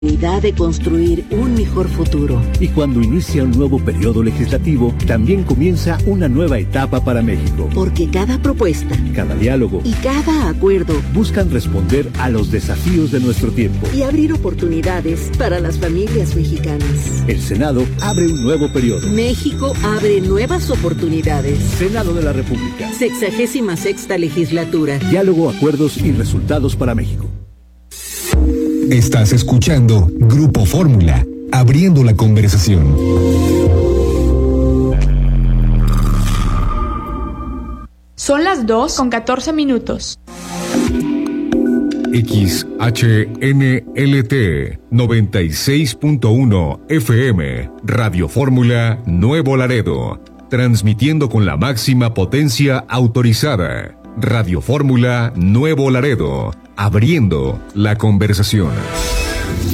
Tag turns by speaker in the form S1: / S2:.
S1: oportunidad de construir un mejor futuro.
S2: Y cuando inicia un nuevo periodo legislativo, también comienza una nueva etapa para México.
S1: Porque cada propuesta,
S2: cada diálogo
S1: y cada acuerdo
S2: buscan responder a los desafíos de nuestro tiempo
S1: y abrir oportunidades para las familias mexicanas.
S2: El Senado abre un nuevo periodo.
S1: México abre nuevas oportunidades.
S2: Senado de la República.
S1: 66ª legislatura.
S2: Diálogo, acuerdos y resultados para México.
S3: Estás escuchando Grupo Fórmula, abriendo la conversación.
S4: Son las 2:14.
S3: XHNLT 96.1 FM, Radio Fórmula Nuevo Laredo, transmitiendo con la máxima potencia autorizada. Radio Fórmula Nuevo Laredo, abriendo la conversación.